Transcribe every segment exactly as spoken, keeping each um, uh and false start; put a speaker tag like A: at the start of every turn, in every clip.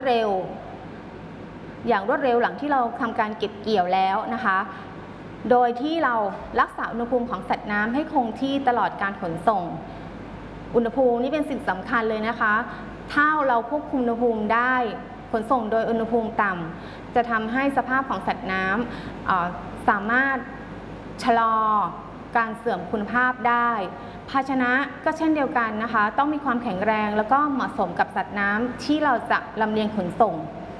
A: เร็วอย่างรวดเร็วหลังที่เราทำการเก็บเกี่ยวแล้วนะคะโดยที่เรารักษาอุณหภูมิของสัตว์น้ำให้คงที่ตลอดการขนส่งอุณหภูมินี่เป็นสิ่งสำคัญเลยนะคะถ้าเราควบคุมอุณหภูมิได้ขนส่งโดยอุณหภูมิต่ำจะทำให้สภาพของสัตว์น้ำสามารถชะลอการเสื่อมคุณภาพได้ภาชนะก็เช่นเดียวกันนะคะต้องมีความแข็งแรงแล้วก็เหมาะสมกับสัตว์น้ำที่เราจะลำเลียงขนส่ง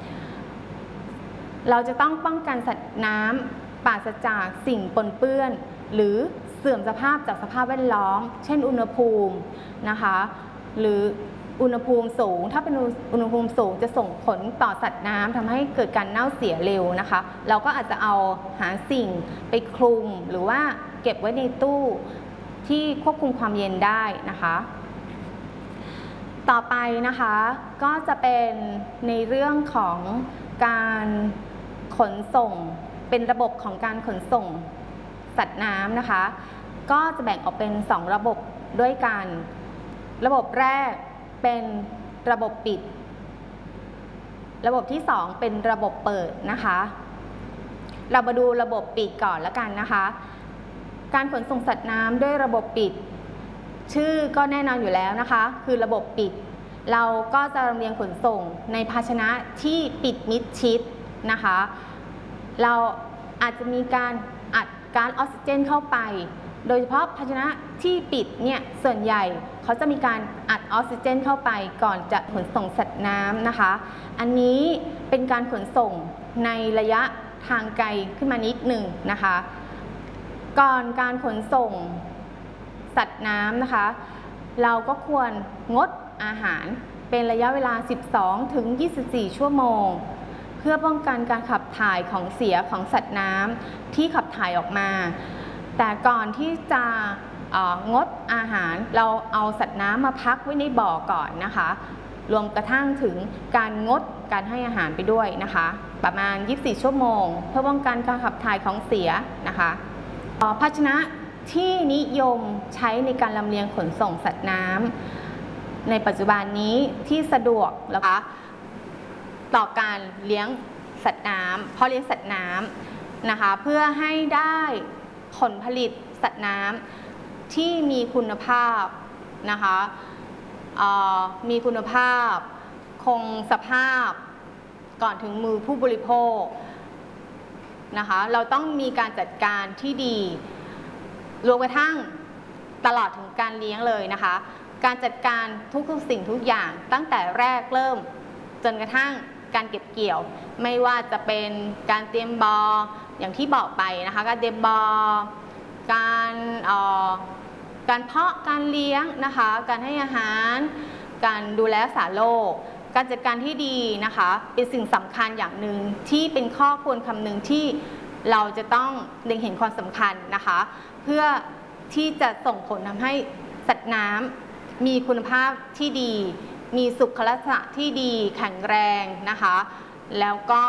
A: เราจะต้องป้องกันสัตว์น้ำปราศจากสิ่งปนเปื้อนหรือเสื่อมสภาพจากสภาพแวดล้อมเช่นอุณหภูมินะคะหรืออุณหภูมิสูงถ้าเป็นอุณหภูมิสูงจะส่งผลต่อสัตว์น้ำทำให้เกิดการเน่าเสียเร็วนะคะเราก็อาจจะเอาหาสิ่งไปคลุมหรือว่าเก็บไว้ในตู้ที่ควบคุมความเย็นได้นะคะต่อไปนะคะก็จะเป็นในเรื่องของการขนส่งเป็นระบบของการขนส่งสัตว์น้ำนะคะก็จะแบ่งออกเป็นสองระบบด้วยกันระบบแรกเป็นระบบปิดระบบที่สองเป็นระบบเปิดนะคะเรามาดูระบบปิดก่อนแล้วกันนะคะการขนส่งสัตว์น้ำด้วยระบบปิดชื่อก็แน่นอนอยู่แล้วนะคะคือระบบปิดเราก็จะลำเลียงขนส่งในภาชนะที่ปิดมิดชิดนะคะเราอาจจะมีการอัดก๊าซออกซิเจนเข้าไปโดยเฉพาะภาชนะที่ปิดเนี่ยส่วนใหญ่เขาจะมีการอัดออกซิเจนเข้าไปก่อนจะขนส่งสัตว์น้ำนะคะอันนี้เป็นการขนส่งในระยะทางไกลขึ้นมานิดหนึ่งนะคะก่อนการขนส่งสัตว์น้ำนะคะเราก็ควรงดอาหารเป็นระยะเวลา สิบสองถึงยี่สิบสี่ ชั่วโมงเพื่อป้องกันการขับถ่ายของเสียของสัตว์น้ำที่ขับถ่ายออกมาแต่ก่อนที่จะงดอาหารเราเอาสัตว์น้ำมาพักไว้ในบ่อก่อนนะคะรวมกระทั่งถึงการงดการให้อาหารไปด้วยนะคะประมาณยี่สิบสี่ชั่วโมงเพื่อป้องกันการขับถ่ายของเสียนะคะภาชนะที่นิยมใช้ในการลำเลียงขนส่งสัตว์น้ำในปัจจุบันนี้ที่สะดวกนะคะต่อการเลี้ยงสัตว์น้ำเพาะเลี้ยงสัตว์น้ำนะคะเพื่อให้ได้ผลผลิตสัตว์น้ำที่มีคุณภาพนะคะมีคุณภาพคงสภาพก่อนถึงมือผู้บริโภคนะคะเราต้องมีการจัดการที่ดีรวมกระทั่งตลอดถึงการเลี้ยงเลยนะคะการจัดการทุกๆสิ่งทุกอย่างตั้งแต่แรกเริ่มจนกระทั่งการเก็บเกี่ยวไม่ว่าจะเป็นการเตรียมบ่ออย่างที่บอกไปนะคะการเตรียมบ่อการเอ่อการเพาะการเลี้ยงนะคะการให้อาหารการดูแลรักษาโรคการจัดการที่ดีนะคะเป็นสิ่งสำคัญอย่างหนึ่งที่เป็นข้อควรคำนึงที่เราจะต้องเล็งเห็นความสำคัญนะคะเพื่อที่จะส่งผลทำให้สัตว์น้ำมีคุณภาพที่ดีมีสุขลักษณะที่ดีแข็งแรงนะคะแล้วก็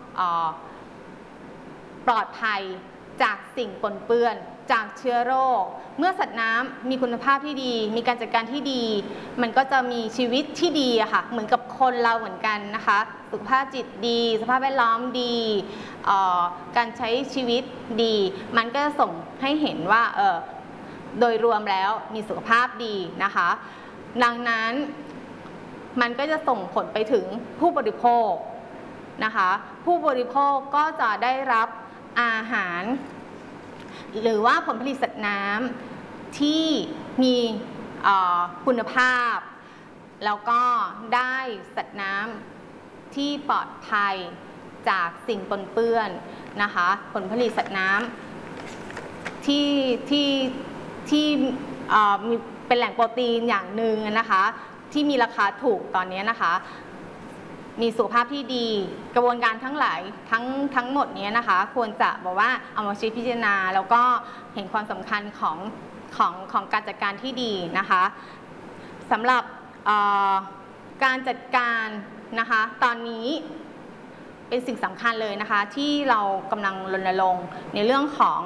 A: ปลอดภัยจากสิ่งปนเปื้อนจากเชื้อโรคเมื่อสัตว์น้ำมีคุณภาพที่ดีมีการจัดการที่ดีมันก็จะมีชีวิตที่ดีอะค่ะเหมือนกับคนเราเหมือนกันนะคะสุขภาพจิตดีสภาพแวดล้อมดีการใช้ชีวิตดีมันก็จะส่งให้เห็นว่าเออโดยรวมแล้วมีสุขภาพดีนะคะดังนั้นมันก็จะส่งผลไปถึงผู้บริโภคนะคะผู้บริโภคก็จะได้รับอาหารหรือว่าผลผลิตสัตว์น้ำที่มีคุณภาพแล้วก็ได้สัตว์น้ำที่ปลอดภัยจากสิ่งปนเปื้อนนะคะผลผลิตสัตว์น้ำที่ที่ที่มีเป็นแหล่งโปรตีนอย่างหนึ่งนะคะที่มีราคาถูกตอนนี้นะคะมีสุขภาพที่ดีกระบวนการทั้งหลายทั้งทั้งหมดนี้นะคะควรจะบอกว่าเอามาใช้พิจารณาแล้วก็เห็นความสำคัญของของของการจัดการที่ดีนะคะสำหรับการจัดการนะคะตอนนี้เป็นสิ่งสำคัญเลยนะคะที่เรากำลังรณรงค์ในเรื่องของ